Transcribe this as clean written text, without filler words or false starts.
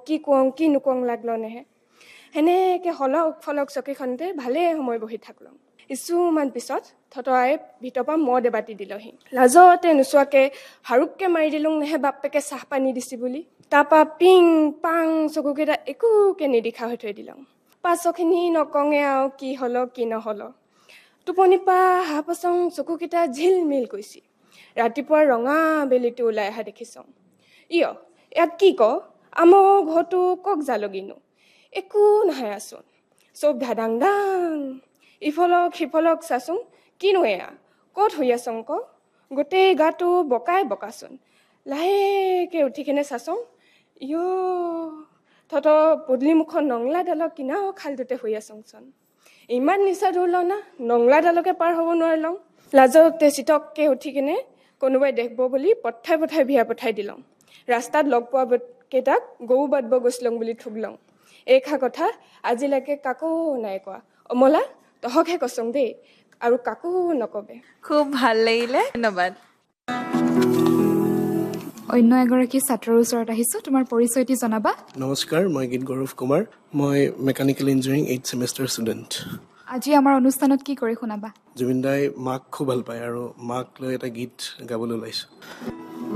কি কওঁ কি নকওঁ লাগলো নেহে সেনেকৈ হলক ফলক চকীখনতে ভালেই সময় বহি থাকলোঁ কিছুমান পিছত থতৰাই ভিতৰ পৰা মদ এবাতি দিলহি লাজতে নোচোৱাকৈ হাৰুককৈ মাৰি দিলোঁ নেহে বাপেকে চাহ পানী দিছি বুলি তাৰপৰা পিং পাং চকুকেইটা একোকে নিদিখা হৈ থৈ দিলোঁ পাছৰখিনি নকওঁৱে আৰু কি হল কি নহল টোপনিৰ পৰা হাঁহ পচং চকুকেইটা ঝিলমিল কৈছি ৰাতিপুৱা ৰঙা বেলিটো ওলাই অহা দেখিছোঁ ইয়াত কি ক আমাৰ ঘৰটো কক জালগিনো একো নাহে আছোন চব ধাদাং দাং ইফলক সিফলক চাচোন কিনো এয়া ক'ত শুই আছোং ক গোটেই গাটো বকাই বকাচোন লাহেকৈ উঠি কিনে চাচোং পদূলি মুখত নংলাডালক কিনাও খালটোতে শুই আছোংচোন ইমান নিচা ধৰিল না নংলাডালকে পাৰ হ'ব নোৱাৰিলোঁ লাজতে চিটককৈ উঠি কিনে কোনোবাই দেখিব বুলি পঠাই বিয়া পঠাই দিলোঁ ৰাস্তাত লগ পোৱা কেইটাক গৰু বাটব গৈছিলং বুলি ঠুগলং এইখা কথা আজিলৈকে কাকো নাই কোৱা অমলা তহকহে কচোং দেই আৰু কাকো নকবে খুব ভাল লাগিলে ধন্যবাদ অন্য এগৰাকী ছাত্ৰৰ ওচৰত আহিছোঁ তোমাৰ পৰিচয়টি জনাবা নমস্কাৰ মই গীত গৌৰৱ কুমাৰ মই mechanical engineering 8th semester student আজি আমাৰ অনুষ্ঠানত কি কৰি শুনাবা জুবিন দাই মাক খুব ভাল পায় আৰু মাক লৈ এটা গীত গাবলৈ ওলাইছোঁ